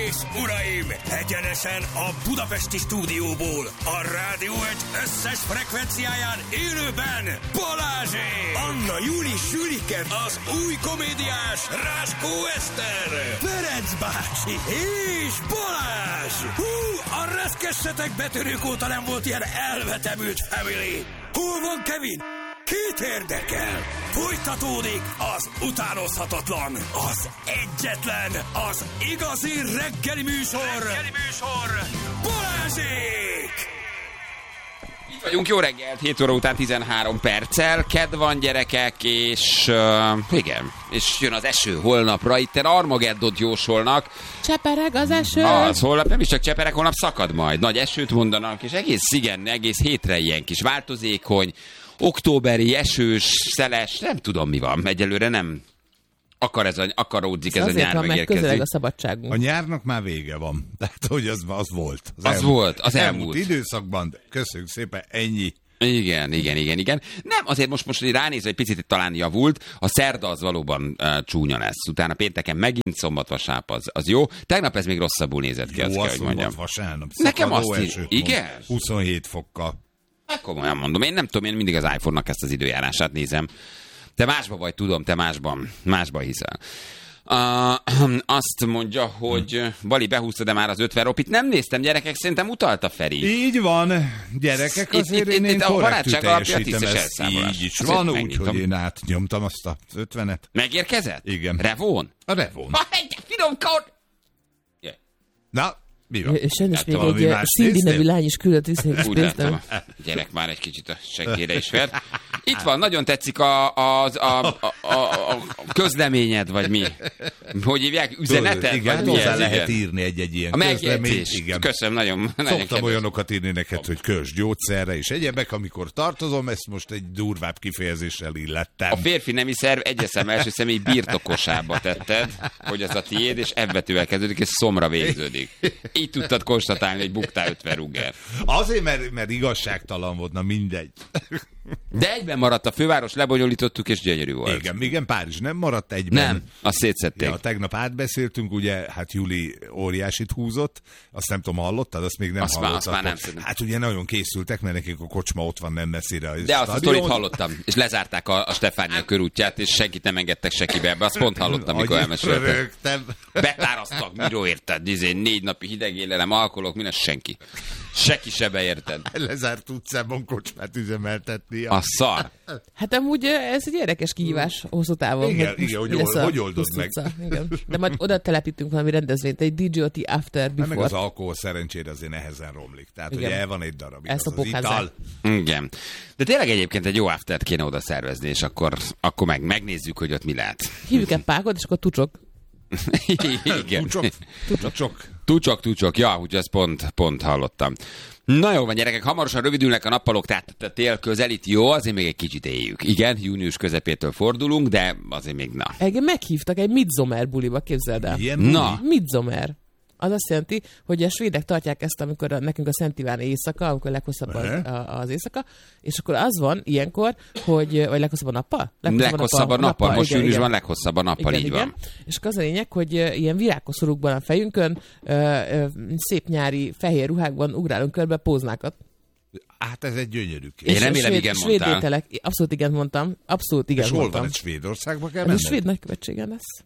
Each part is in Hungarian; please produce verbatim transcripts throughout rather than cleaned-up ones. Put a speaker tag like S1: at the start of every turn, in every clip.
S1: és uraim, egyenesen a budapesti stúdióból, a Rádió egy összes frekvenciáján élőben Balázsék! Anna Júli Sülike, az új komédiás Ráskó Eszter, Ferenc bácsi és Balázs! Hú, a reszkessetek betörők óta nem volt ilyen elvetemült family! Hol van Kevin? Két érdekel! Folytatódik az utánozhatatlan, az egyetlen, az igazi reggeli műsor! Reggeli műsor! Balázsék!
S2: Itt vagyunk, jó reggelt, hét óra után tizenhárom perccel, kedd van gyerekek, és uh, igen, és jön az eső holnapra, itten Armageddot jósolnak.
S3: Csepereg az eső.
S2: Az holnap nem is csak csepereg, holnap szakad majd, nagy esőt mondanak, és egész igen, egész hétre ilyen kis változékony, októberi, esős, szeles, nem tudom mi van, egyelőre nem akar ez a, akaródzik ez, ez a nyár
S3: megérkezni. Azért van, mert közeleg a szabadságunk.
S4: A nyárnak már vége van. Tehát, hogy az, az volt.
S2: Az, az elmúlt, volt, az elmúlt.
S4: elmúlt időszakban, köszönjük szépen, ennyi.
S2: Igen, igen, igen, igen. Nem, azért most, most ránézve egy picit talán javult, a szerda az valóban uh, csúnya lesz. Utána pénteken megint szombat, vasárnap az, az jó. Tegnap ez még rosszabbul nézett ki,
S4: jó,
S2: azt kell, hogy mondjam.
S4: Vasárnap.
S2: Nekem azt is. Igen?
S4: huszonhét fokkal.
S2: Hát komolyan mondom, én nem tudom, én mindig az iPhone-nak ezt az időjárását nézem. Te másba vagy, tudom, te másban, másban hiszel. Uh, azt mondja, hogy Bali behúzta, de már az ötven ropit. Nem néztem, gyerekek, szerintem utalta Feri.
S4: Így van, gyerekek, azért
S2: itt,
S4: én,
S2: itt,
S4: én
S2: itt
S4: korrektül
S2: teljesítem
S4: ezt. Így is van, úgyhogy én átnyomtam azt az ötvenet.
S2: Megérkezett?
S4: Igen.
S2: Revón?
S4: A Revón.
S2: Ha, egy finom kód!
S4: Yeah. Na, mi van?
S3: Sajnos még egy Cindy nevű lány is küldött vissza, és
S2: néztem. Gyerek már egy kicsit a seggére is vert. Itt van, nagyon tetszik a, a, a, a, a, a közleményed, vagy mi? Hogy hívják? Üzeneted?
S4: Igen,
S2: vagy
S4: hozzá
S2: mi
S4: lehet
S2: igen?
S4: írni egy-egy ilyen
S2: a
S4: közleményt. Igen.
S2: Köszönöm, nagyon, nagyon
S4: Szoktam olyanokat írni neked, hogy kösd gyógyszerre és egyebek, amikor tartozom, ezt most egy durvább kifejezéssel illettem.
S2: A férfi nemi szerv egyeszem első személy birtokosába tetted, hogy az a tiéd, és ebbetűvel kezdődik, és szomra végződik. Így tudtad konstatálni, hogy buktál ötven rugger.
S4: Azért, mert, mert igazságtalan volt, na mindegy.
S2: De egyben maradt a főváros, lebonyolítottuk, és gyönyörű volt.
S4: Igen, igen, Párizs nem maradt egyben.
S2: Nem, azt szétszették.
S4: Ja, tegnap átbeszéltünk, ugye, hát Júli óriásit húzott, azt nem tudom, hallottad, azt még nem
S2: azt
S4: hallottad.
S2: Azt már nem szerintem.
S4: Hát ugye nagyon készültek, mert nekik a kocsma ott van nem messzire.
S2: De azt a sztorit hallottam, és lezárták a, a Stefánia körútját, és senkit nem engedtek sekibe ebbe. Azt pont hallottam, mikor elmeséltem. Betároztak, miről érted? Izé, négy napi hidegélelem, alkoholok, minden senki. Senki se beérted.
S4: Lezárt utcában kocsmát üzemeltetni.
S2: A szar.
S3: Hát amúgy ez egy érdekes kihívás hosszú távon.
S4: Igen, hogy, igen, hogy, hogy, hogy oldod meg.
S3: Igen. De majd oda telepítünk valami rendezvényt, egy dé jé o té After Before.
S4: Meg az alkohol szerencsére azért nehezen romlik. Tehát igen. Ugye el van egy darabig
S3: ezt
S4: az,
S3: a
S4: az ital.
S2: Igen. De tényleg egyébként egy jó aftert kéne oda szervezni, és akkor, akkor meg megnézzük, hogy ott mi lehet.
S3: Hívjuk egy pákot, és akkor tucsok.
S2: Igen.
S4: Tucsok. Tucsok.
S2: Tucsok, tucsok. Ja, úgyhogy ezt pont, pont hallottam. Na jó van, gyerekek, hamarosan rövidülnek a nappalok, tehát a tél közelít, jó, azért még egy kicsit éljük. Igen, június közepétől fordulunk, de azért még na.
S3: Engem meghívtak egy Midsommar buliba, képzeld el.
S4: Ilyen
S2: na.
S3: Midsommar. Az azt jelenti, hogy a svédek tartják ezt, amikor a, nekünk a Szent Iván éjszaka, amikor leghosszabb az, az éjszaka, és akkor az van ilyenkor, hogy, vagy leghosszabb a nappal?
S2: Leghosszabb, leghosszabb a nappal, nappal. Most júniusban leghosszabb a nappal, igen, így igen. Van.
S3: És akkor az a lényeg, hogy ilyen virágkoszorúkban a fejünkön, ö, ö, szép nyári fehér ruhákban ugrálunk körbe póznákat.
S4: Hát ez egy gyönyörű kép.
S2: Én remélem, igen
S3: mondtál.
S2: Svéd
S3: ételek, abszolút igen mondtam. Abszolút igen
S4: és
S3: mondtam.
S4: hol van, egy Svédországba kell
S3: ez
S4: menned?
S3: a svéd nagykövetségen lesz.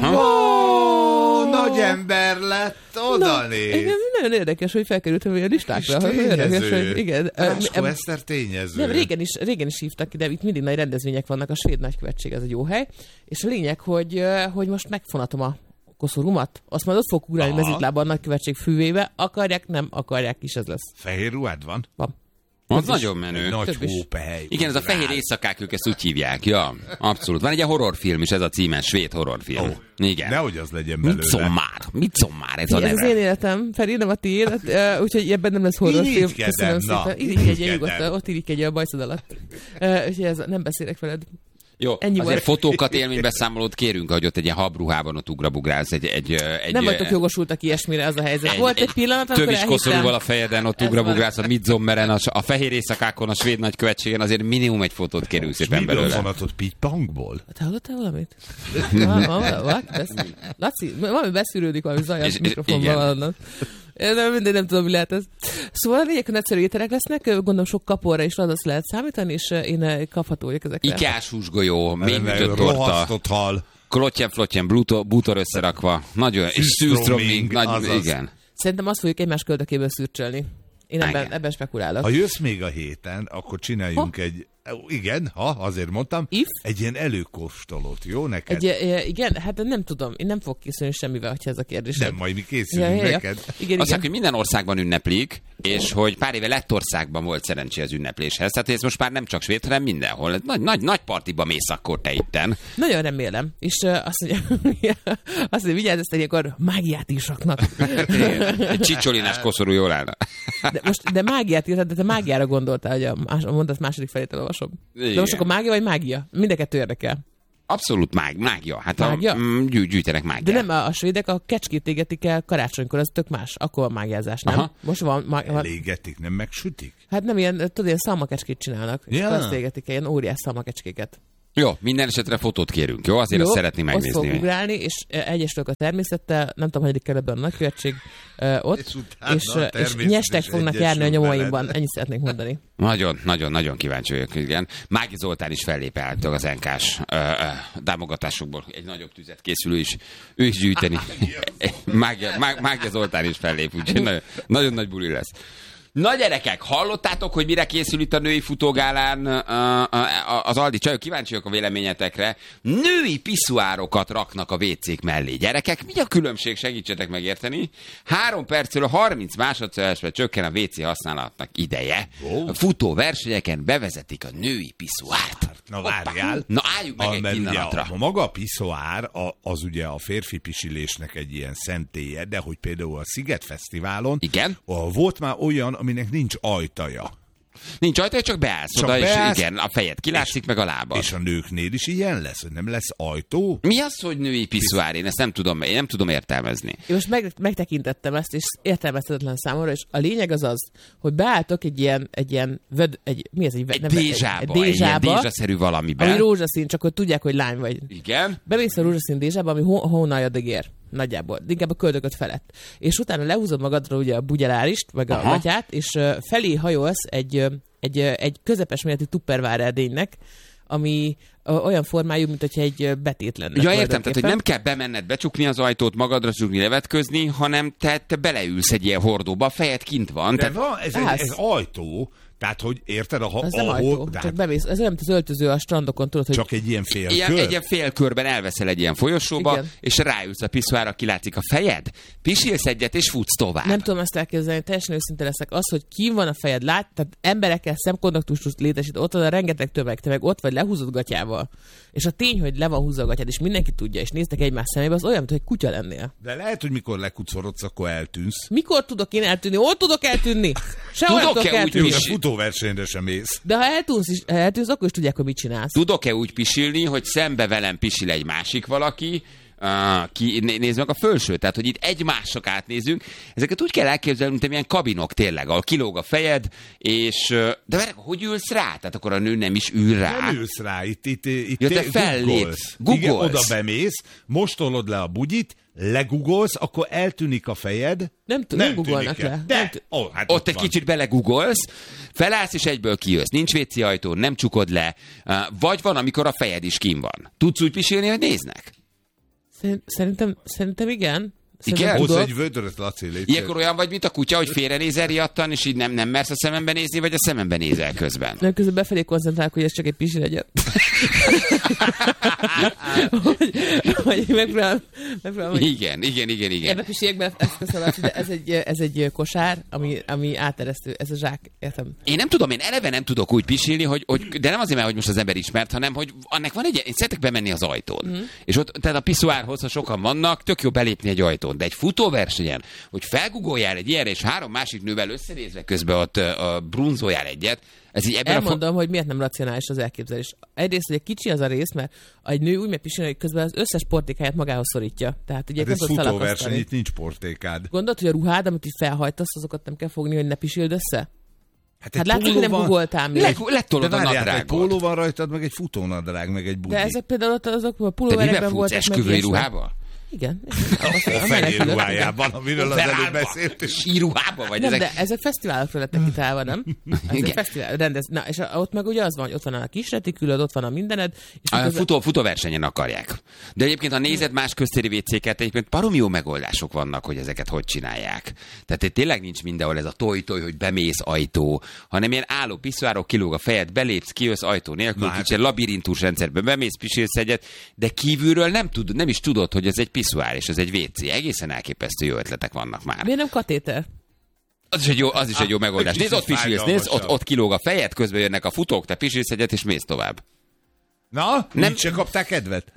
S4: Ó, nagy ember lett, oda néz.
S3: Nagyon érdekes, hogy felkerültem a listákra.
S4: Tényező.
S3: Igen.
S4: Ráskó Eszter tényező.
S3: Nem, régen is, régen is hívtak, de itt mindig nagy rendezvények vannak, a svéd nagykövetség, ez egy jó hely. És a lényeg, hogy, hogy most megfonatom a koszorúmat, azt majd ott fog ugrálni mezitlába a nagykövetség füvébe, akarják, nem akarják is, ez lesz.
S4: Fehér ruhád van?
S3: Van.
S2: Az nagyon menő.
S4: Nagy hópehely.
S2: Igen, ez a fehér éjszakák, ők ezt úgy hívják. Ja, abszolút. Van egy horrorfilm is, ez a címe, svéd horrorfilm. Oh,
S4: igen. Nehogy az legyen belőle.
S2: Midsommar. Midsommar, ez a neve.
S3: Ez az én életem, Feri, nem a tiéd, úgyhogy ebben nem lesz horrorfilm. Köszönöm szépen. Irigykedjen nyugodtan, ott irigykedjen a bajszod alatt. Úgyhogy ez, nem beszélek veled.
S2: Jó,
S3: Ennyi
S2: azért
S3: volt.
S2: fotókat, élménybeszámolót kérünk, hogy ott egy ilyen habruhában ott ugrabugrálsz. Egy, egy, egy,
S3: Nem vagytok jogosultak ilyesmire, az a helyzet. Volt egy pillanat, amikor
S2: tövis
S3: elhittem.
S2: koszorúval a fejeden ott ugrabugrálsz a Midsommeren, a, a fehér éjszakákon, a svéd nagykövetségen, azért minimum egy fotót kérünk szépen
S4: Miből
S2: belőle.
S4: vonatot Pitpangból?
S3: Te hallottál valamit? Va- va- va- besz- Laci, valami beszűrődik, valami zaj a
S2: És-
S3: mikrofonban
S2: igen.
S3: valannak. Nem, mindegy, nem tudom, mi lehet ez. Szóval a lényeg, hogy egyszerű ételek lesznek, gondolom sok kaporra is radasz lehet számítani, és én kapható vagyok ezekre.
S2: Ikás húsgolyó,
S4: Mert
S2: mélyütött torta,
S4: rohasztott hal.
S2: klottyen-flottyen, bluto- bútor összerakva, nagyon, és
S4: Szűzströmming,
S2: szűzströmming, nagy,
S4: azaz.
S2: igen.
S3: Szerintem azt fogjuk egymás köldökéből szürcsölni. Én ebben,
S2: Igen.
S3: ebben spekulálok.
S4: Ha jössz még a héten, akkor csináljunk
S3: Ha?
S4: egy, igen, ha, azért mondtam,
S3: If?
S4: egy ilyen előkóstolót, jó neked?
S3: Egy, e, igen, hát nem tudom, én nem fogok készülni semmivel, hogyha ez a kérdés.
S4: Nem, majd mi készülünk
S3: ja, ja, ja.
S4: neked.
S3: Igen,
S2: Azt
S3: igen.
S2: mondják, hogy minden országban ünneplik, és hogy pár éve Lettországban volt szerencsé az ünnepléshez. Tehát ez most már nem csak svéd, hanem mindenhol. Nagy, nagy, nagy partiba mész akkor te itten.
S3: Nagyon remélem. És uh, azt mondja, azt mondja, vigyázz, ezt ilyenkor mágiát is raknak.
S2: Egy csicsolinás koszorú jól állna.
S3: De, most, de mágiát írtad, de te mágiára gondoltál, hogy a, más, a mondat második felét elolvasom.
S2: Igen.
S3: De most akkor mágia vagy mágia? Mind a kettő érdekel.
S2: Abszolút mág, mágia. Hát
S3: Mágia?
S2: A, mm, gyű, gyűjtenek mágiát.
S3: De nem, a, a svédek a kecskét égetik el karácsonykor, az tök más. Akkor van mágiázás, nem?
S2: Aha.
S3: Most van, má, van,
S4: Elégetik, nem megsütik?
S3: hát nem ilyen, tudod, ilyen szalmakecskét csinálnak, és
S4: Ja.
S3: akkor azt égetik el, ilyen óriás szalmakecskéket.
S2: Jó, minden esetre fotót kérünk, jó? Azért azt szeretnénk
S3: ott
S2: megnézni.
S3: fog
S2: hogy-
S3: ugrálni, és egyesülök a természettel, nem tudom, hanyadik kerületben a nagykövetség uh, ott,
S4: És utána
S3: és,
S4: a
S3: uh, és
S4: természet
S3: nyestek
S4: is
S3: fognak
S4: egyesül
S3: járni a nyomaimban.
S4: veled.
S3: Ennyit szeretnék mondani.
S2: Nagyon, nagyon, nagyon kíváncsi vagyok, igen. Mági Zoltán is fellép állítólag az en ká-s ö, ö, támogatásokból. Egy nagyobb tüzet készül ő is, ő is gyűjteni. Mágia, Má- Mágia Zoltán is fellép, úgyhogy nagyon, nagyon nagy buli lesz. Na gyerekek, hallottátok, hogy mire készül itt a női futógálán uh, uh, az Aldi csajok? Kíváncsi vagyok a véleményetekre. Női piszuárokat raknak a vécék mellé. Gyerekek, mi a különbség? Segítsetek megérteni. Három percről harminc másodpercre csökken a vécé használatnak ideje.
S4: Ó.
S2: A futó versenyeken bevezetik a női piszuárt.
S4: Na várjál.
S2: Na álljunk meg
S4: A,
S2: egy
S4: mert ugye
S2: pillanatra.
S4: a, a maga a piszoár, a, az ugye a férfi pisilésnek egy ilyen szentélye, de hogy például a Sziget Fesztiválon
S2: Igen.
S4: a, volt már olyan, aminek nincs ajtaja.
S2: Nincs ajtó, csak beállsz
S4: Csak
S2: oda,
S4: beállsz,
S2: és igen, a fejed kilátszik, meg a lábad.
S4: És a nőknél is ilyen lesz, hogy nem lesz ajtó?
S2: Mi az, hogy női piszuár? Én ezt nem tudom, én nem tudom értelmezni.
S3: Én most meg, megtekintettem ezt, és értelmezhetetlen számomra, és a lényeg az az, hogy beálltok egy ilyen, egy ilyen, vöd, egy, mi ez? Egy,
S2: Egy
S3: nem,
S2: dézsába, egy,
S3: egy
S2: ilyen
S3: dézsába,
S2: dézsaszerű valamiben.
S3: ami rózsaszín, csak hogy tudják, hogy lány vagy.
S2: Igen.
S3: Bemész a rózsaszín dézsába, ami hó- hónaljad ér. Nagyjából, de inkább a köldököt felett. És utána lehúzod magadra ugye a bugyelárist, meg a
S2: Aha.
S3: gatyát, és uh, felé hajolsz egy, uh, egy, uh, egy közepes méretű tupperware edénynek, ami uh, olyan formájú, mint hogyha egy uh, betét lenne.
S2: Ja, értem, tehát hogy
S3: tulajdonképpen.
S2: nem kell bemenned, becsukni az ajtót, magadra csukni, levetközni, hanem te, te beleülsz egy ilyen hordóba, a fejed kint van.
S4: De
S2: Tehát,
S4: van, ez, ez,
S3: Állsz.
S4: ez ajtó, tehát hogy érted, a,
S3: Ez nem
S4: ahol,
S3: ajtó,
S4: tehát
S3: csak bemész. Ez olyan, mint az öltöző a strandokon, tudod, hogy
S4: csak egy ilyen fél
S2: ilyen,
S4: kör.
S2: egy ilyen félkörben elveszel egy ilyen folyosóba,
S3: Igen.
S2: és ráülsz a piszuára, kilátszik a fejed, pisilsz egyet, és futsz tovább.
S3: nem tudom ezt elképzelni, teljesen őszinte leszek. Az, hogy kín van a fejed, lát, tehát emberekkel szemkontaktust létesít, ott van a rengeteg tömeg, te meg ott vagy lehúzott gatyával. És a tény, hogy le van húzva a gatyád, és mindenki tudja, és néztek egymás szemébe, az olyan, mint hogy kutya lennél.
S4: De lehet, hogy mikor lekucorodsz, akkor eltűnsz.
S3: Mikor tudok én eltűnni? Hol tudok eltűnni? Sehol nem
S2: Tudok-e
S3: tudok
S2: úgy
S3: eltűnni.
S4: Jó, de
S2: is-
S4: futóversenyre sem mész.
S3: De ha eltűnsz, is, ha eltűnsz, akkor is tudják, hogy mit csinálsz.
S2: Tudok-e úgy pisilni, hogy szembe velem pisil egy másik valaki, Uh, ki, né- nézd meg a fölsőt, tehát hogy itt egymások átnézünk. Ezeket úgy kell elképzelni, mint ilyen kabinok tényleg, ahol kilóg a fejed, és uh, de várj, hogy ülsz rá? Tehát akkor a nő nem is ül rá.
S4: Nem ülsz rá, itt, itt, itt
S2: Ja, te
S4: te
S2: fellépsz,
S4: googolsz. Igen,
S2: googolsz.
S4: oda bemész, most tolod le a bugyit, legugolsz, akkor eltűnik a fejed.
S3: Nem tud- nem googolnak
S4: tűnik el.
S3: le.
S4: De,
S3: Nem t-
S4: oh, hát
S2: Ott egy
S4: van.
S2: kicsit belegugolsz, felállsz és egyből kijössz. Nincs vécé ajtó, nem csukod le. Uh, vagy van, amikor a fejed is kín van. Tudsz úgy pisilni, hogy néznek?
S3: Szerint- Szerintem, szerintem igen.
S2: Igen?
S3: Szerintem
S4: Hozz
S3: tudok.
S4: egy vödröt, Laci, légy
S2: Ilyenkor olyan vagy, mint a kutya, hogy félrenézel riadtan, és így nem, nem mersz a szemembe nézni, vagy a szemembe nézel közben.
S3: Nem, közben befelé koncentrálok, hogy ez csak egy pisi legyen. hogy, hogy megpróbálom, megpróbálom, hogy
S2: Igen, igen, igen, igen.
S3: ebbe pisiekbe ezt köszönöm, de ez egy, ez egy kosár, ami, ami áteresztő, ez a zsák, értem.
S2: Én nem tudom, én eleve nem tudok úgy pisilni, hogy, hogy de nem azért, mert hogy most az ember ismert, hanem hogy annak van egy, én szeretek bemenni az ajtón. Mm. És ott, tehát a piszuárhoz, ha sokan vannak, tök jó belépni egy ajtón. azon, de egy futóversenyen, hogy felgugoljál egy ilyenre, és három másik nővel összenézve közben ott uh, brunzoljál egyet, ez így ebben
S3: Elmondom,
S2: a fo-
S3: hogy miért nem racionális az elképzelés. Egyrészt, hogy egy kicsi az a rész, mert egy nő úgy megy pisilni, hogy közben az összes portékáját magához szorítja. Tehát ugye
S4: Hát ez futóverseny, itt nincs portékád.
S3: Gondolod, hogy a ruhád, amit így felhajtasz, azokat nem kell fogni, hogy ne pisild össze?
S4: Hát,
S3: Hát látod, hogy nem googoltál még.
S2: Le- Letolod
S4: de
S2: a
S4: várjál, egy
S2: nadrágot.
S4: póló van rajtad, meg egy futónadrág, meg egy budi.
S3: De ezek például ott azok a
S2: Te miben
S3: pulóverekben
S2: futsz?
S3: voltak meg
S2: Esküvői
S3: ilyesmi.
S2: ruhával?
S3: Igen.
S4: A fehér ruhájában, amiről az előbb beszéltünk.
S2: Síruhában vagy?
S3: Nem,
S2: ezek...
S3: de ezek fesztiválokra lettek kitálva, nem? Ez
S2: Igen.
S3: egy fesztivál, rendez. Na, és a, ott meg ugye az van, hogy ott van a kis retikülöd, ott van a mindened. És
S2: A
S3: közben-
S2: futó, futóversenyen akarják. De egyébként, ha nézed más köztéri vécéket, egyébként baromi jó megoldások vannak, hogy ezeket hogy csinálják. Tehát itt tényleg nincs mindenhol ez a toj-toj, hogy bemész ajtó, hanem ilyen álló piszoárok, kilóg a fejed, belépsz, kijössz ajtó nélkül,
S4: Na,
S2: kicsit labirintus rendszerben bemész, pisilsz egyet, de kívülről nem, tud, nem is tudod, hogy ez egy piszoár és ez egy vécé. Egészen elképesztő jó ötletek vannak már.
S3: Miért nem katéter?
S2: Az is egy jó, az is egy jó megoldás.
S4: kicsit
S2: Nézd, ott pisilsz, nézd, ott,
S4: fájdalmasabb.
S2: ott kilóg a fejed, közben jönnek a futók, te pisilsz egyet, és mész tovább.
S4: Na,
S2: Nem-
S4: nem se kapták kedvet?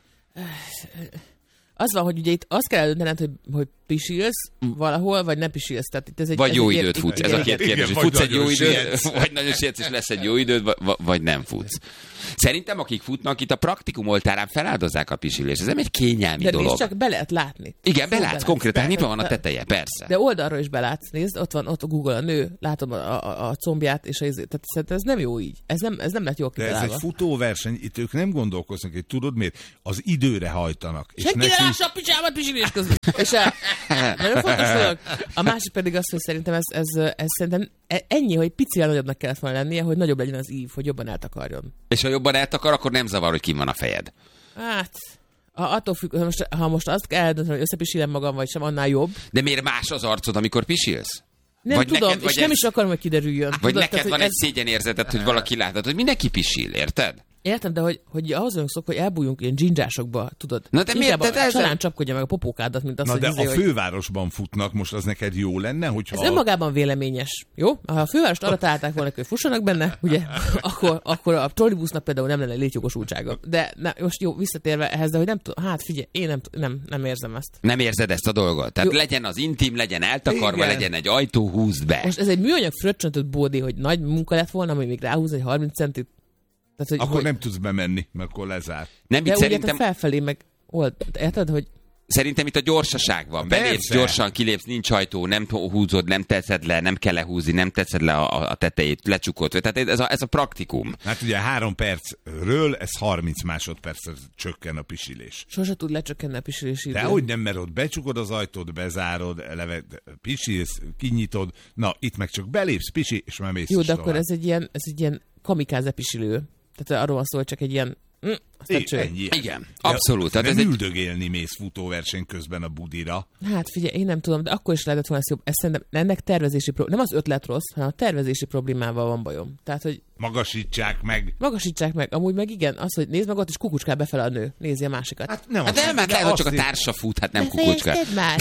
S3: Az van, hogy ugye itt azt kell eldöntened, hogy, hogy pisilsz valahol, vagy nem pisilsz. Tehát itt ez egy,
S2: Vagy
S3: ez
S2: jó
S3: egy,
S2: időt
S3: igen,
S2: futsz. Ez
S3: igen,
S2: a két
S3: igen.
S2: kérdés,
S4: Igen,
S2: hogy futsz
S4: vagy
S2: egy jó
S4: nagyon
S2: időt,
S4: sietsz.
S2: vagy nagyon sietsz, és lesz egy jó időd, vagy- vagy nem futsz. Szerintem, akik futnak, itt a praktikum oltárán feláldozzák a pisilést. Ez nem egy kényelmi
S3: De
S2: dolog.
S3: nézd csak, be lehet látni.
S2: Igen,
S3: Fú,
S2: belátsz konkrétan, nyitva van a teteje, persze.
S3: De oldalról is belátsz, nézd, ott van, ott a Google a nő, látom a, a, a combját, és a izé- tehát szerintem ez nem jó így. Ez nem, ez nem lett jól
S4: De ez
S3: kitalálva.
S4: egy futóverseny, itt ők nem gondolkoznak, hogy tudod miért? Az időre hajtanak. És
S3: Senki ne
S4: neki-
S3: lássa a picsámat pisilés közben. És a, nagyon fontos dolog. A másik pedig az, hogy szerintem ez, ez, ez szerintem ennyi, hogy picivel nagyobbnak kellett volna lennie, hogy nagyobb legyen az ív, hogy jobban eltakarjon.
S2: És ha jobban eltakar, akkor nem zavar, hogy kim van a fejed.
S3: Hát, ha, attól függ, ha most, ha most azt kell eldönteni, hogy összepisilem magam, vagy sem, annál jobb.
S2: De miért más az arcod, amikor pisilsz?
S3: Nem
S2: Vagy
S3: tudom,
S2: neked, vagy
S3: és nem
S2: ez-
S3: is akarom, hogy kiderüljön.
S2: Vagy
S3: Tudod,
S2: neked
S3: tehát,
S2: van
S3: hogy
S2: egy szégyenérzeted, hogy valaki látod, hogy mindenki pisil, érted?
S3: Értem, de hogy, hogy ahhoz vagyunk szok, hogy elbújjunk ilyen dzsindzsásokba, tudod?
S2: Na de miért?
S3: Inkább
S2: De
S3: a
S2: ezzel-
S3: csalán csapkodja meg a popókádat, mint azt,
S4: Na
S3: hogy,
S4: de
S3: izé,
S4: a
S3: hogy
S4: fővárosban futnak, most az neked jó lenne, hogyha...
S3: ez önmagában véleményes, jó? Ha a fővárost arra találták volna, hogy fussanak benne, ugye, akkor, akkor a trollibusznak például nem lenne létjogosultsága. De na, most jó, visszatérve ehhez, de hogy nem tudom, hát figyelj, én nem, nem, nem érzem ezt.
S2: Nem érzed ezt a dolgot? Tehát
S3: Jó.
S2: legyen az intim, legyen eltakarva,
S4: Igen.
S2: legyen egy ajtó, húzd be.
S3: Most ez egy műanyag fröccsöntött bódé, hogy nagy munka lett volna, hogy még ráhúz egy harminc centit. Tehát, hogy,
S4: Akkor
S3: hogy,
S4: nem tudsz bemenni, mert akkor lezár.
S2: Nem,
S3: de
S2: itt
S3: úgy
S2: szerintem,
S3: érted felfelé meg old, érted, hogy
S2: szerintem itt a gyorsaság van.
S4: Persze.
S2: Belépsz, gyorsan kilépsz, nincs ajtó, nem húzod, nem teszed le, nem kell lehúzni, nem teszed le a, a tetejét, lecsukod. Tehát ez a, ez a praktikum.
S4: Hát ugye három percről ez harminc másodpercre csökken a pisilés.
S3: sose tud lecsökkenni a pisilési idő.
S4: De hogy nem, mert ott becsukod az ajtót, bezárod, eleve pisilsz, kinyitod, na itt meg csak belépsz, pisi, és már mész
S3: Jó,
S4: is
S3: de akkor
S4: tovább.
S3: ez egy ilyen, ez egy ilyen kamikáze pisilő. Tehát arról van szó, hogy csak egy ilyen... Mm, aztán
S4: É,
S3: cső.
S4: ennyi.
S2: Igen, abszolút.
S4: Tehát
S2: Tehát
S4: nem
S2: ez egy-
S4: üldögélni mész futóverseny közben a budira.
S3: Hát figyelj, én nem tudom, de akkor is lehetett volna ez jobb. Ez szerintem ennek tervezési probléma. Nem az ötlet rossz, hanem a tervezési problémával van bajom. Tehát, hogy
S4: Magasítsák meg.
S3: magasítsák meg. Amúgy meg igen, az, hogy nézd meg ott, és kukucskál befele a nő. Nézi a másikat.
S4: Hát nem
S2: Hát
S4: azt-
S2: nem, mert
S4: de
S2: lehet, hogy
S4: azt
S2: csak a
S4: is
S2: társa fut, hát nem kukucska.
S3: Befejezted már?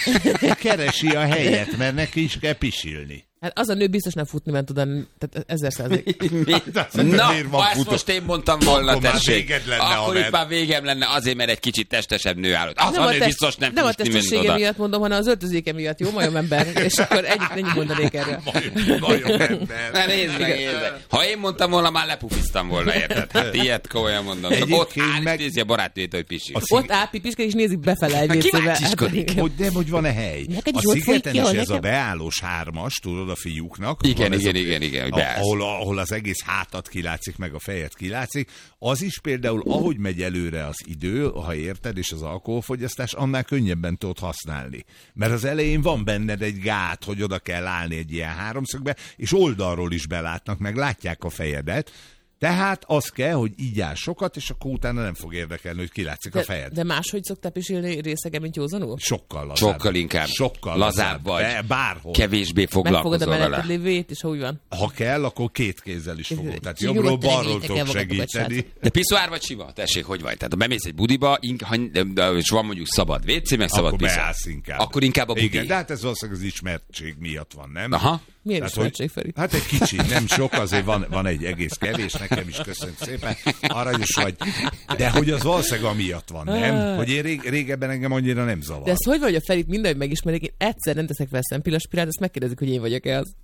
S4: keresi a helyet, mert neki is kell pisilni.
S3: Hát az a nő biztos nem futni ment oda, tehát ezer százalék.
S2: Na,
S4: Miért van
S2: ha ezt
S4: futó?
S2: most én mondtam volna,
S4: Akkor már
S2: tessék.
S4: véged lenne,
S2: Akkor
S4: haver.
S2: itt már végem lenne, azért, mert egy kicsit testesebb nő állott. Az
S3: Nem
S2: a
S3: a,
S2: nő
S3: test,
S2: biztos nem
S3: nem a
S2: futni ment
S3: testessége
S2: oda.
S3: miatt mondom, hanem az öltözéke miatt, jó majom ember, és akkor ennyit, ennyit mondanék erről.
S4: Nagyon ember.
S2: Na nézd meg, nézd meg. Ha én mondtam volna, már lepufiztam volna, érted? Hát ilyet komolyan mondom.
S4: Egyébként
S2: Ott áll,
S4: meg-
S2: és nézi a barátnőjét, hogy pisil.
S4: A szig-
S3: Ott áll pipiska, és nézik befele egy
S2: Hát ki
S3: vécébe.
S2: vácsiskodik?
S3: Hát,
S4: Hogy nem, hogy van-e hely?
S3: Neked
S4: A
S3: is ott folyik
S4: szigeten
S3: ki,
S4: is
S3: ahol
S4: ez a
S3: nekem?
S4: beállós hármas, tudod, a fiúknak.
S2: Igen,
S4: Van ez
S2: igen,
S4: a-
S2: igen, igen, hogy
S4: a-
S2: beállsz.
S4: ahol, ahol az egész hátat kilátszik, meg a fejet kilátszik. Az is például, ahogy megy előre az idő, ha érted, és az alkoholfogyasztás, annál könnyebben tudod használni. Mert az elején van benned egy gát, hogy oda kell állni egy ilyen háromszögbe, és oldalról is belátnak, meg látják a fejedet. Tehát az kell, hogy így áll sokat, és akkor utána nem fog érdekelni, hogy kilátszik a
S3: de,
S4: fejed.
S3: de máshogy szoktál pisilni részegen, mint józanul?
S4: Sokkal lazább.
S2: Sokkal inkább.
S4: Sokkal
S2: lazább vagy.
S4: De bárhol.
S2: Kevésbé
S3: Megfogod a
S2: foglalkozol
S3: mellett
S2: vele.
S3: lévőjét, és ha úgy van.
S4: Ha kell, akkor két kézzel is fogom. Tehát
S3: Csak
S4: jobbról,
S3: nyugodtan
S4: balról
S3: engedjétek el
S4: tudok
S3: magatokat,
S4: segíteni.
S3: srácok.
S2: De piszoár vagy sima? Tessék, hogy vagy? Tehát ha bemész egy budiba, ink, ha, de, de, és van mondjuk szabad vécé, meg szabad
S4: Akkor
S2: piszoár.
S4: beállsz inkább.
S2: Akkor inkább a budi.
S4: Igen, de hát ez valószínűleg az ismertség miatt van, nem?
S2: Aha.
S3: Milyen
S4: Tehát,
S3: ismertség, Feri?
S4: Hát egy kicsi, nem sok, azért van, van egy egész kevés, nekem is köszönjük szépen, aranyos vagy. De hogy az valószínűleg amiatt van, nem? Hogy én rég, régebben engem annyira nem zavar.
S3: De ez hogy vagy, a Ferit mindenhogy megismerik, én egyszer nem teszek fel szempillaspirát, azt megkérdezik, hogy én vagyok-e az.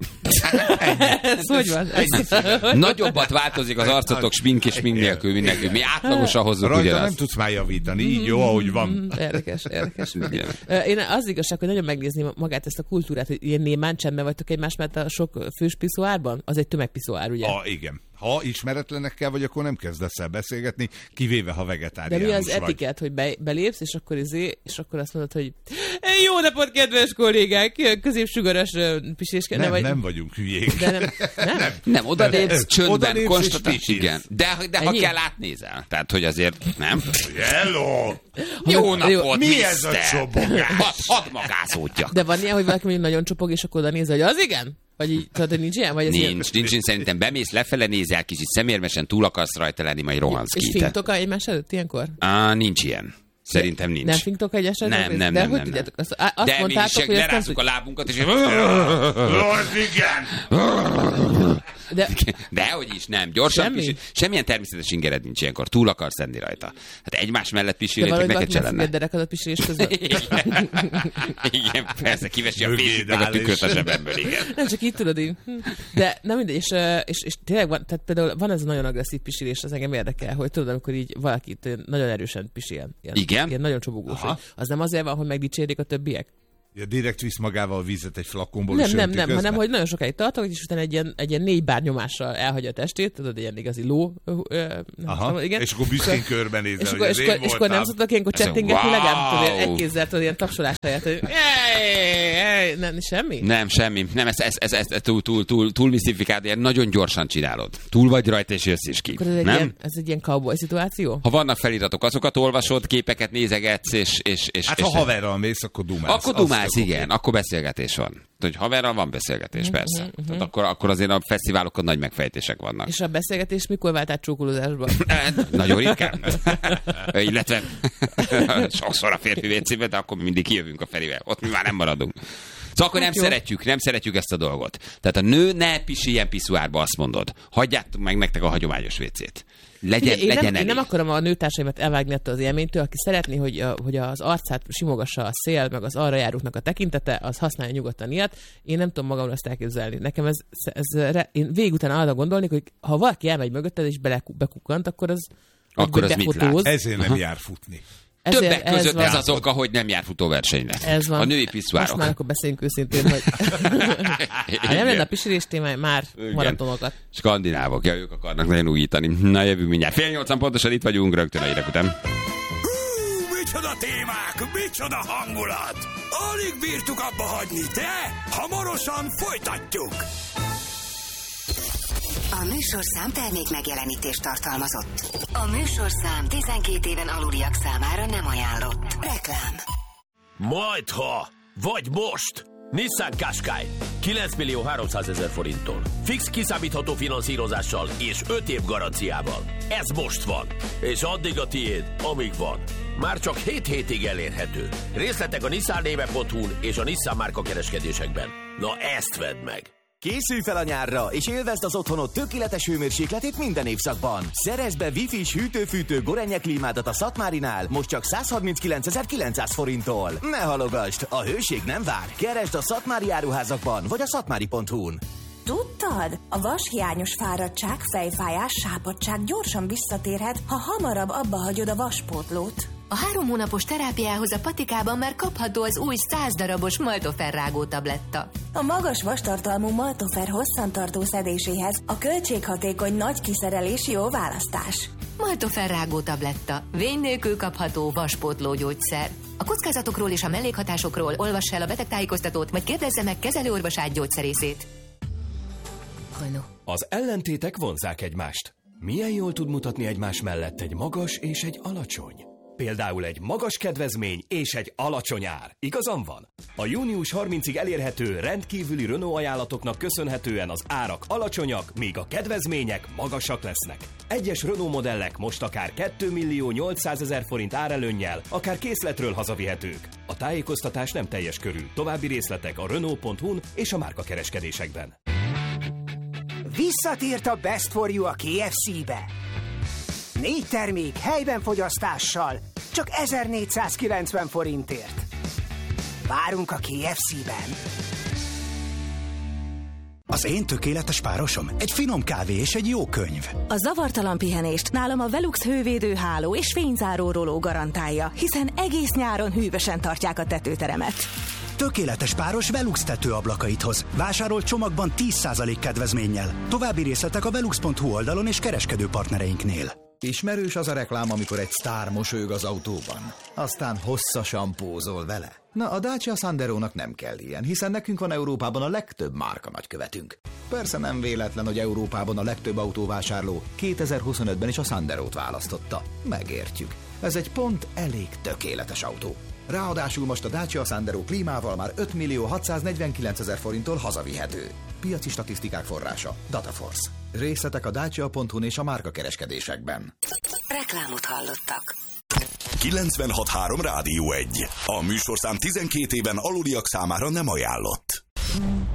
S3: Ez hogy van? Ez...
S2: Nagyobbat változik az arcotok smink és smink nélkül mindenki. Mi átlagosan hozzuk
S4: rajta
S2: ugyanazt.
S4: nem tudsz már javítani, így jó, ahogy van.
S3: Érdekes, érdekes. Én az igazság, hogy nagyon megnézném magát ezt a kultúrát, hogy ilyen némán csendben vagytok egymás mellett a sok fős piszoárban? Az egy tömegpiszoár, ugye?
S4: Ah, igen. Ha ismeretlenekkel vagy, akkor nem kezdesz el beszélgetni, kivéve ha vegetáriánus
S3: vagy. De mi az
S4: vagy.
S3: etikett, hogy be, belépsz, és akkor izé, és akkor azt mondod, hogy jó napot, kedves kollégák, középsugaras piséskel.
S4: Nem,
S3: vagy...
S4: nem vagyunk hülyék.
S3: De nem, nem?
S2: Nem, nem oda lépsz, csöndben, konstatál. Igen. De, de ha
S3: Ennyi?
S2: kell, átnézel. Tehát, hogy azért, nem?
S4: Hello!
S2: Jó napot,
S4: Mi
S2: mister.
S4: ez a csobogás?
S2: Hadd had magászódjak.
S3: De van ilyen, hogy valaki mondjuk nagyon csopog, és akkor oda néz, hogy az igen? Vagy így, tudod, hogy nincs ilyen? Vagy ez
S2: Nincs,
S3: ilyen...
S2: nincs, nincs, szerintem bemész, lefele nézel, kicsit szemérmesen túl akarsz rajta lenni, majd rohansz
S3: És
S2: ki.
S3: finktok egymás előtt ilyenkor?
S2: Á, nincs ilyen. Szerintem nincs.
S3: Nem finktok egyes
S2: Nem,
S3: előtt?
S2: nem,
S3: De
S2: nem,
S3: hogy
S2: nem,
S3: tudjátok?
S2: nem.
S3: Azt, á- azt
S2: De mi
S3: mondtátok,
S2: is
S3: hogy ezt nem
S2: lerázzuk a
S3: tud...
S2: lábunkat, és...
S4: Az igen!
S3: De
S2: Dehogy is, nem. Gyorsan
S3: Semmi?
S2: pisil. Semmilyen természetes ingered nincs ilyenkor. Túl akarsz lenni rajta. Hát egymás mellett
S3: de
S2: pisilni, csak
S3: valahogy
S2: neked
S3: valaki
S2: se
S3: megfogja a
S2: lenne.
S3: derekadat pisilés közben.
S2: Igen. Igen, persze, kivesi a
S4: Mögéd
S2: fését, meg a
S4: áll,
S2: tükröt a
S4: és-
S2: zsebemből, igen.
S3: Nem csak így tudod így. Hm. De nem mindegy, és, ö, és, és tényleg van, tehát például van ez a nagyon agresszív pisilés, az engem érdekel, hogy tudod, amikor így valakit ö, nagyon erősen pisil. Ilyen,
S2: Igen?
S3: Ilyen nagyon csobogós.
S4: Aha.
S3: Hogy az nem azért van, hogy megdicsérik a többiek?
S4: Ja, direkt visz magával a vizet egy flakonból,
S3: Nem,
S4: és
S3: nem,
S4: önti
S3: nem,
S4: közben?
S3: hanem hogy nagyon sokáig tartok, és utána egy ilyen, egy ilyen négy bár nyomással elhagyja a testét, tudod, egy ilyen igazi ló. Ö, ö, nem
S4: Aha,
S3: tudom, igen.
S4: és akkor büszkén körbenézel,
S3: És
S4: hogy
S3: akkor,
S4: ez
S3: és,
S4: én
S3: akkor, és akkor nem
S4: voltam.
S3: szoktak ilyenkor
S2: Ez a
S3: csettingetni
S2: wow!
S3: legalább, tudod, ilyen egy kézzel, tudod, ilyen tapsolás helyett, hogy hey, hey, nem, semmi?
S2: Nem, semmi. Nem, ez, ez, ez, ez, ez túl, túl, túl, túl misztifikált, ilyen nagyon gyorsan csinálod. Túl vagy rajta, és jössz is ki.
S3: Akkor ez egy,
S2: Nem?
S3: ilyen, ez egy ilyen cowboy szituáció?
S2: Ha vannak feliratok, azokat olvasod, képeket nézegetsz, és... és, és
S4: Hát
S2: és
S4: ha haverral mész, akkor dumálsz.
S2: Akkor
S4: Azt
S2: dumálsz,
S4: akkor
S2: igen, akkor beszélgetés van. Hogy haverral van beszélgetés, persze. Tehát akkor, akkor azért a fesztiválokon nagy megfejtések vannak.
S3: És a beszélgetés mikor vált át csókolózásba?
S2: Nagyon ritkán. Illetve sokszor a férfi vécébe, de akkor mindig kijövünk a Ferivel. Ott mi már nem maradunk. Szóval akkor nem
S3: jó.
S2: szeretjük, nem szeretjük ezt a dolgot. Tehát a nő ne pisiljen piszuárba, azt mondod. Hagyjátok meg nektek a hagyományos vécét. Legyen,
S3: Én,
S2: legyen
S3: nem, én
S2: elég.
S3: nem akarom a nőtársaimat elvágni ettől az élménytől, aki szeretné, hogy, a, hogy az arcát simogassa a szél, meg az arra járóknak a tekintete, az használja nyugodtan ilyet. Én nem tudom magamra ezt elképzelni. Nekem ez, ez, ez én végig után arra gondolni, hogy ha valaki elmegy mögötted és bele, bekukkant, akkor az
S2: Akkor
S3: vagy
S2: az mit
S3: befotóz.
S4: Ezért nem jár futni.
S3: Ezért-
S2: Többek között
S3: van.
S2: ez az oka, hogy nem jár futóversenyre.
S3: Ez van.
S2: A női
S3: Most
S2: piszuárok.
S3: már akkor beszéljünk őszintén, hogy ha nem lenne a pisilés témája, már
S2: Igen.
S3: maratonokat.
S2: Skandinávok, ja, ők akarnak nagyon újítani. Na, jövünk mindjárt. Fél nyolcan pontosan itt vagyunk, rögtön a hírek után.
S1: Hú, micsoda témák, micsoda hangulat! Alig bírtuk abba hagyni, de hamarosan folytatjuk!
S5: A műsorszám termék megjelenítést tartalmazott. A műsorszám tizenkét éven aluliak számára nem ajánlott. Reklám.
S6: Majdha, vagy most! Nissan Qashqai kilenc millió háromszázezer forinttól. Fix kiszámítható finanszírozással és öt év garanciával. Ez most van. És addig a tiéd, amíg van. Már csak hét hétig elérhető. Részletek a nissan néve pont hu-n és a Nissan márka kereskedésekben. Na ezt vedd meg!
S7: Készülj fel a nyárra, és élvezd az otthonod tökéletes hőmérsékletét minden évszakban. Szerezd be Wi-Fi-s hűtő-fűtő Gorenje klímádat a Szatmárinál, most csak százharminckilencezer-kilencszáz forinttól. Ne halogasd, a hőség nem vár. Keresd a Szatmári áruházakban, vagy a szatmári pont hu-n.
S8: Tudtad? A vashiányos fáradtság, fejfájás, sápadtság gyorsan visszatérhet, ha hamarabb abba hagyod a vaspótlót.
S5: A három hónapos terápiához a patikában már kapható az új száz darabos Maltofer rágó tabletta.
S8: A magas vastartalmú Maltofer hosszantartó szedéséhez a költséghatékony nagy kiszerelés jó választás.
S5: Maltofer rágó tabletta. Vény nélkül kapható vaspótló gyógyszer. A kockázatokról és a mellékhatásokról olvass el a betegtájékoztatót, vagy kérdezze meg kezelőorvosát gyógyszerészét. Renault.
S9: Az ellentétek vonzzák egymást. Milyen jól tud mutatni egymás mellett egy magas és egy alacsony? Például egy magas kedvezmény és egy alacsony ár. Igazam van? A június harmincadikáig elérhető rendkívüli Renault ajánlatoknak köszönhetően az árak alacsonyak, míg a kedvezmények magasak lesznek. Egyes Renault modellek most akár kétmillió nyolcszázezer forint árelőnnyel, akár készletről hazavihetők. A tájékoztatás nem teljes körű. További részletek a Renault pont hu-n és a márkakereskedésekben.
S10: Visszatért a Best for You a ká ef cé-be. Négy termék helyben fogyasztással, csak ezernégyszázkilencven forintért. Várunk a ká ef cé-ben.
S11: Az én tökéletes párosom egy finom kávé és egy jó könyv.
S8: A zavartalan pihenést nálam a Velux hővédő háló és fényzáró roló garantálja, hiszen egész nyáron hűvösen tartják a tetőteremet.
S11: Tökéletes páros Velux tetőablakait hoz. Vásárolt csomagban tíz százalék kedvezménnyel. További részletek a velux pont hu oldalon és kereskedő partnereinknél.
S12: Ismerős az a reklám, amikor egy sztár mosolyog az autóban, aztán hosszasan pózol vele. Na, a Dacia Sanderónak nem kell ilyen, hiszen nekünk van Európában a legtöbb márka nagykövetünk. Persze nem véletlen, hogy Európában a legtöbb autóvásárló kétezer-huszonötben is a Sanderót választotta. Megértjük. Ez egy pont elég tökéletes autó. Ráadásul most a Dacia Sandero klímával már ötmillió hatszáznegyvenkilencezer forinttól hazavihető. Piaci statisztikák forrása Dataforce. Részletek a dacia pont hu-n és a márkakereskedésekben.
S8: Reklámot hallottak.
S1: kilencvenhat három Rádió egy. A műsorszám tizenkét éven aluliak számára nem ajánlott.